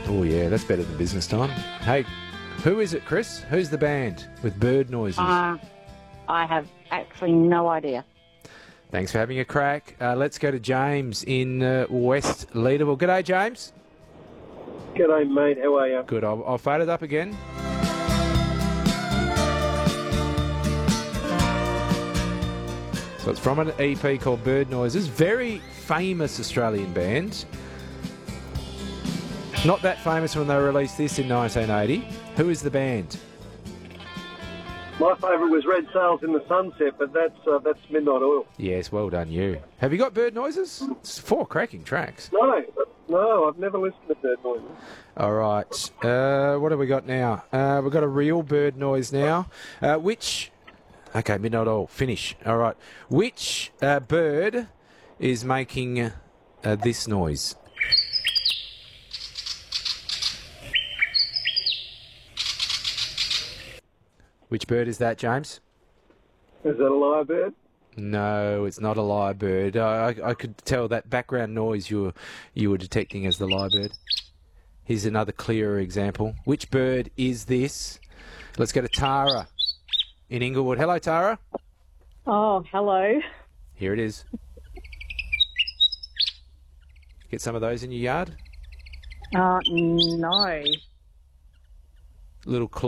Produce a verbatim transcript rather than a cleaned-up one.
Oh, yeah, that's better than business time. Hey, who is it, Chris? Who's the band with bird noises? Uh, I have actually no idea. Thanks for having a crack. Uh, let's go to James in uh, West Leederville. G'day, James. G'day, mate. How are you? Good. I'll, I'll fade it up again. So it's from an E P called Bird Noises. Very famous Australian band. Not that famous when they released this in nineteen eighty. Who is the band? My favourite was Red Sails in the Sunset, but that's uh, that's Midnight Oil. Yes, well done you. Have you got Bird Noises? It's four cracking tracks. No, no, I've never listened to Bird Noises. All right. Uh, what have we got now? Uh, we've got a real bird noise now. Uh, which... Okay, Midnight Oil. Finish. All right. Which uh, bird is making uh, this noise? Which bird is that, James? Is that a lyrebird? No, it's not a lyrebird. I, I, I could tell that background noise you were, you were detecting as the lyrebird. Here's another clearer example. Which bird is this? Let's go to Tara in Inglewood. Hello, Tara. Oh, hello. Here it is. Get some of those in your yard? Uh, no. Little claw.